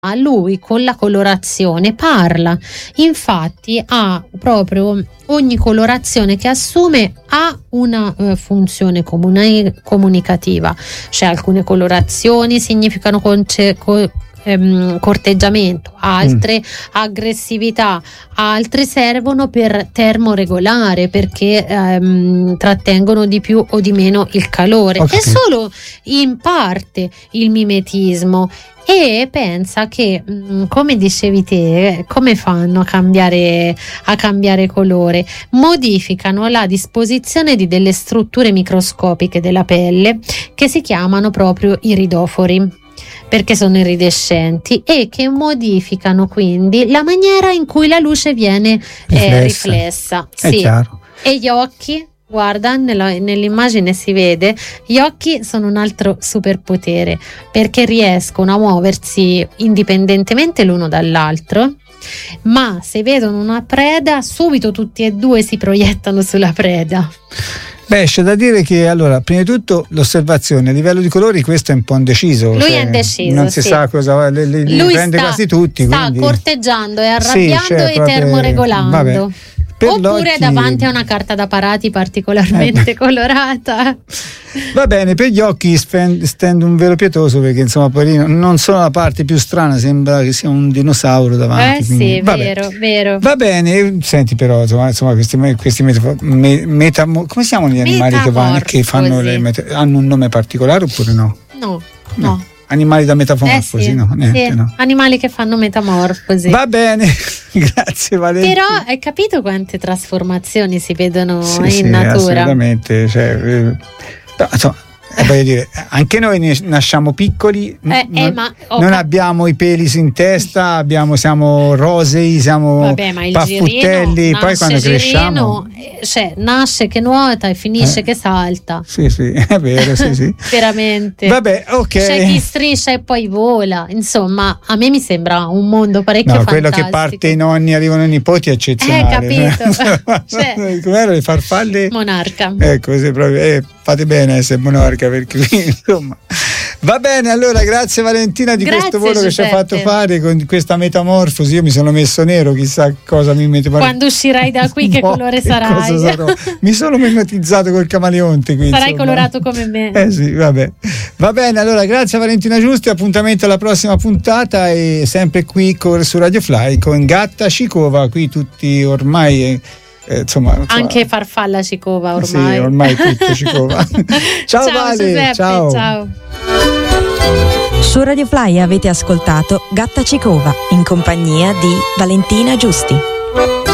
lui con la colorazione parla, infatti ha proprio ogni colorazione che assume ha una funzione comunicativa, cioè alcune colorazioni significano corteggiamento, altre aggressività, altre servono per termoregolare perché trattengono di più o di meno il calore. Okay. È solo in parte il mimetismo. E pensa che, come dicevi te, come fanno a cambiare colore? Modificano la disposizione di delle strutture microscopiche della pelle che si chiamano proprio iridofori, perché sono iridescenti, e che modificano quindi la maniera in cui la luce viene riflessa. È chiaro. E gli occhi? Guarda, nell'immagine si vede, gli occhi sono un altro superpotere perché riescono a muoversi indipendentemente l'uno dall'altro, ma se vedono una preda subito tutti e due si proiettano sulla preda. Beh, c'è da dire che allora, prima di tutto l'osservazione a livello di colori, questo è un po' indeciso. Lui è indeciso, non si sa cosa li prende quasi tutti. Sta quindi corteggiando e arrabbiando e termoregolando. Vabbè. Oppure davanti a una carta da parati particolarmente colorata. Va bene, per gli occhi stendo un velo pietoso perché insomma poverino, non sono la parte più strana, sembra che sia un dinosauro davanti. Sì, vero. Va bene, senti però insomma questi come si chiamano gli animali che fanno hanno un nome particolare oppure no? No. Animali da metamorfosi, sì, no? Niente, sì. No. Animali che fanno metamorfosi. Va bene, grazie Valentina. Però hai capito quante trasformazioni si vedono in natura? Assolutamente, insomma, voglio dire, anche noi nasciamo piccoli, non abbiamo i peli in testa, siamo rosei, siamo paffuttelli, poi quando cresciamo nasce che nuota e finisce che salta. Sì, è vero, sì. Veramente. Vabbè, ok. C'è chi striscia e poi vola, insomma, a me mi sembra un mondo parecchio fantastico. Quello che parte i nonni, arrivano i nipoti è eccezionale. Capito. Com'erano le farfalle? Monarca. Ecco, se proprio fate bene a essere monarca, perché insomma. Va bene, allora grazie Valentina di questo volo che ci ha fatto fare con questa metamorfosi. Io mi sono messo nero, chissà cosa mi mette. Quando uscirai da qui che colore sarai? Mi sono mimetizzato col camaleonte qui, sarai colorato come me. Sì, vabbè. Va bene, allora grazie Valentina Giusti, appuntamento alla prossima puntata e sempre qui su Radio Fly con Gatta Cicova, qui tutti ormai insomma, anche Farfalla Cicova ormai. Sì, ormai tutto Cicova. Ciao Vale, Giuseppe, ciao. Su Radio Fly avete ascoltato Gatta Cicova in compagnia di Valentina Giusti.